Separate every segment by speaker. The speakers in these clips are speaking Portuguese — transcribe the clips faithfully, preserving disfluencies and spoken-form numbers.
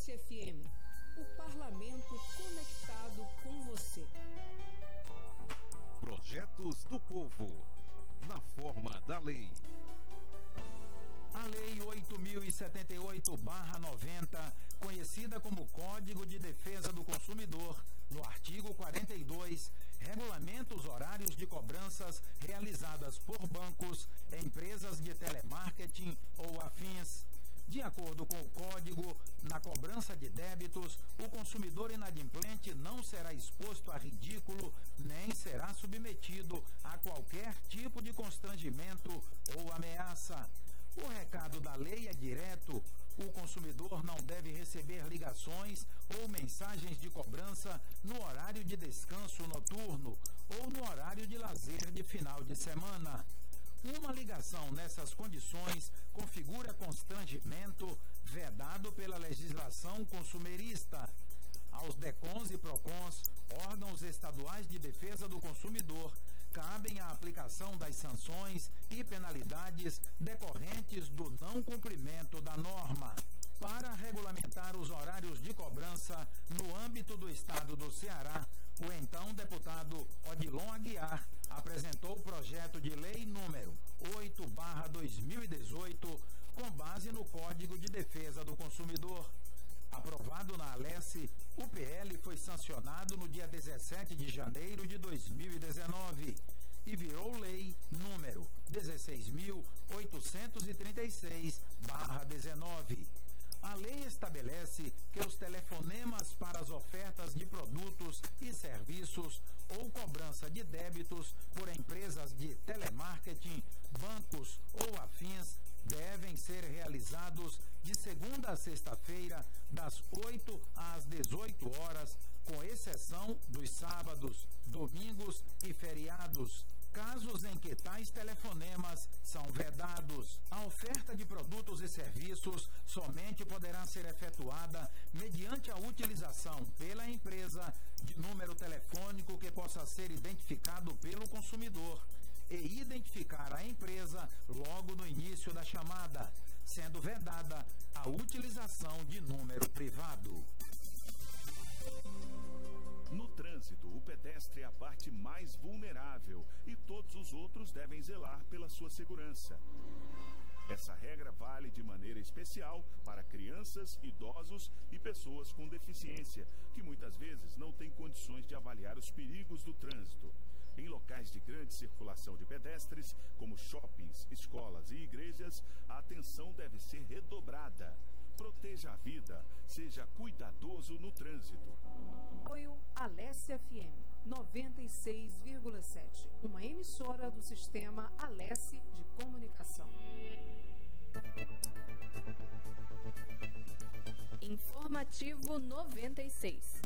Speaker 1: Alesse F M, o parlamento conectado com você.
Speaker 2: Projetos do Povo, na forma da lei.
Speaker 3: A Lei oito mil e setenta e oito barra noventa, conhecida como Código de Defesa do Consumidor, no artigo quarenta e dois, regulamenta os horários de cobranças realizadas por bancos, empresas de telemarketing ou afins. De acordo com o Código, na cobrança de débitos, o consumidor inadimplente não será exposto a ridículo, nem será submetido a qualquer tipo de constrangimento ou ameaça. O recado da lei é direto. O consumidor não deve receber ligações ou mensagens de cobrança no horário de descanso noturno ou no horário de lazer de final de semana. Uma ligação nessas condições configura constrangimento vedado pela legislação consumerista. Aos DECONs e PROCONs, órgãos estaduais de defesa do consumidor, cabem a aplicação das sanções e penalidades decorrentes do não cumprimento da norma. Para regulamentar os horários de cobrança no âmbito do estado do Ceará, o então deputado Odilon Aguiar apresentou o projeto de lei número oito barra dois mil e dezoito, com base no Código de Defesa do Consumidor. Aprovado na Alesse, o P L foi sancionado no dia dezessete de janeiro de dois mil e dezenove e virou lei número dezesseis mil oitocentos e trinta e seis barra dezenove. A lei estabelece que os telefonemas para as ofertas de produtos e serviços ou cobrança de débitos por empresas de telemarketing, bancos ou afins devem ser realizados de segunda a sexta-feira, das oito às dezoito horas, com exceção dos sábados, domingos e feriados. Casos em que tais telefonemas são vedados, a oferta de produtos e serviços somente poderá ser efetuada mediante a utilização pela empresa de número telefônico que possa ser identificado pelo consumidor e identificar a empresa logo no início da chamada, sendo vedada a utilização de número privado.
Speaker 2: No trânsito, o pedestre é a parte mais vulnerável e todos os outros devem zelar pela sua segurança. Essa regra vale de maneira especial para crianças, idosos e pessoas com deficiência, que muitas vezes não têm condições de avaliar os perigos do trânsito. Em locais de grande circulação de pedestres, como shoppings, escolas e igrejas, a atenção deve ser redobrada. Proteja a vida, seja cuidadoso no trânsito.
Speaker 1: Apoio Alesse F M noventa e seis vírgula sete, uma emissora do sistema Alesse de Comunicação. Informativo noventa e seis.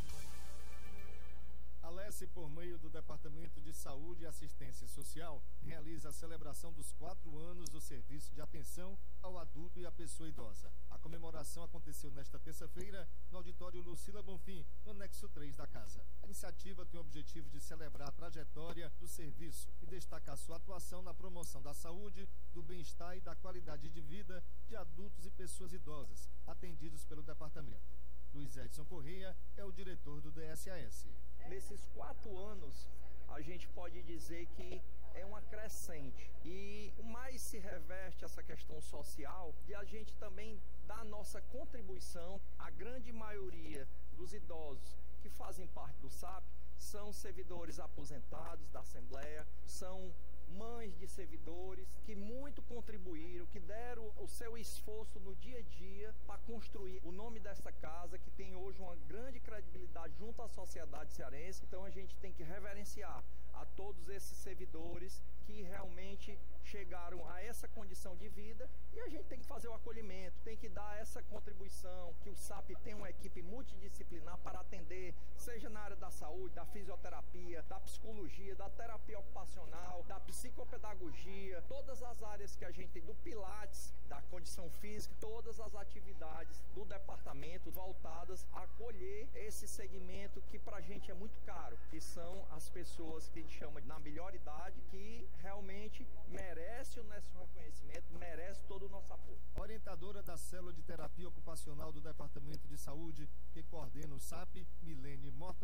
Speaker 4: Alesse, por meio do Departamento de Saúde e Assistência Social, realiza a celebração dos quatro anos do Serviço de Atenção ao Adulto e à Pessoa Idosa. A comemoração aconteceu nesta terça-feira no auditório Lucila Bonfim, no anexo três da casa. A iniciativa tem o objetivo de celebrar a trajetória do serviço e destacar sua atuação na promoção da saúde, do bem-estar e da qualidade de vida de adultos e pessoas idosas, atendidos pelo departamento. Luiz Edson Correia é o diretor do D S A S.
Speaker 5: Nesses quatro anos, a gente pode dizer que é uma crescente. E o mais se reveste essa questão social de a gente também dar a nossa contribuição. A grande maioria dos idosos que fazem parte do S A P são servidores aposentados da Assembleia, são mães de servidores que muito contribuíram, que deram o seu esforço no dia a dia para construir o nome dessa casa, que tem hoje uma grande credibilidade junto à sociedade cearense. Então a gente tem que reverenciar a todos esses servidores que realmente chegaram a essa condição de vida, e a gente tem que fazer o acolhimento, tem que dar essa contribuição, que o S A P tem uma equipe multidisciplinar para atender, seja na área da saúde, da fisioterapia, da psicologia, da terapia ocupacional, da psicopedagogia, todas as áreas que a gente tem, do pilates, da condição física, todas as atividades do departamento voltadas a acolher esse segmento que pra gente é muito caro, que são as pessoas que a gente chama de na melhor idade, que realmente merece o nosso reconhecimento, merece todo o nosso apoio.
Speaker 4: Orientadora da Célula de Terapia Ocupacional ocupacional do Departamento de Saúde, que coordena o S A P, Milene Mota.